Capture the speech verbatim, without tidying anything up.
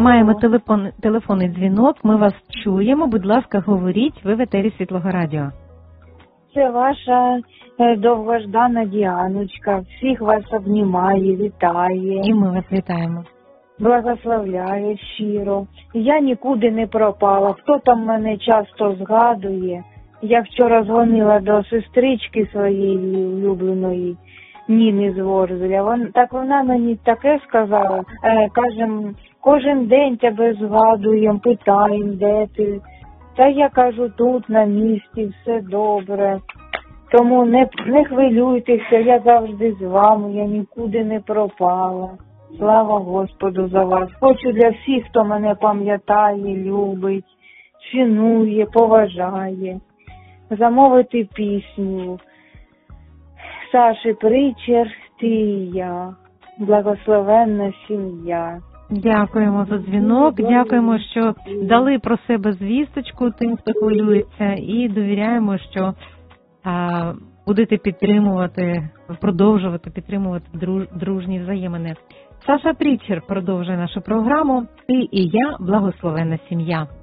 маємо телефон, телефонний дзвінок, ми вас чуємо. Будь ласка, говоріть, ви в етері Світлого Радіо. Це ваша е, довгождана Діаночка. Всіх вас обнімає, вітає. І ми вас вітаємо. Благословляє щиро. Я нікуди не пропала. Хто там мене часто згадує? Я вчора дзвонила до сестрички своєї улюбленої Ніни з Ворзеля. Вон, так вона мені таке сказала. Е, кажем, кожен день тебе згадуємо, питаємо, де ти. Та я кажу, тут на місці, все добре. Тому не, не хвилюйтеся, я завжди з вами, я нікуди не пропала. Слава Господу за вас. Хочу для всіх, хто мене пам'ятає, любить, цінує, поважає, замовити пісню. Саші Причер, ти і я, благословенна сім'я. Дякуємо за дзвінок, дякуємо, що дали про себе звісточку тим, хто хвилюється, і довіряємо, що а, будете підтримувати, продовжувати підтримувати друж, дружні взаємини. Саша Причер продовжує нашу програму «Ти і я, благословенна сім'я».